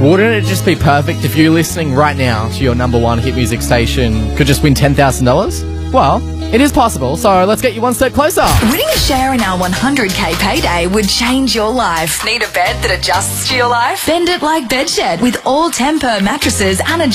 Wouldn't it just be perfect if you listening right now to your number one hit music station could just win $10,000? Well, it is possible, so let's get you one step closer. Winning a share in our 100k payday would change your life. Need a bed that adjusts to your life? Bend it like Bedshed with all Temper mattresses and